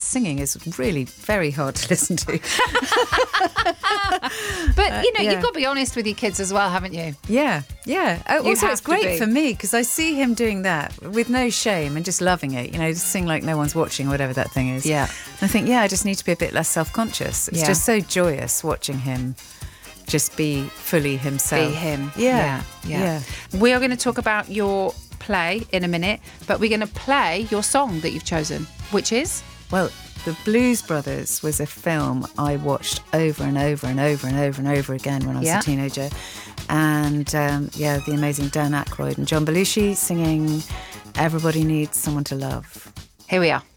singing is really very hard to listen to. But, you've got to be honest with your kids as well, haven't you? Yeah. Also, have it's to great be. for me because I see him doing that with no shame and just loving it. Just sing like no one's watching, whatever that thing is. Yeah. And I think, I just need to be a bit less self-conscious. It's just so joyous watching him just be fully himself. Be him. Yeah. We are going to talk about your play in a minute, but we're going to play your song that you've chosen, which is? Well, The Blues Brothers was a film I watched over and over and over and over and over again when I was a teenager. And, the amazing Dan Aykroyd and John Belushi singing Everybody Needs Someone to Love. Here we are.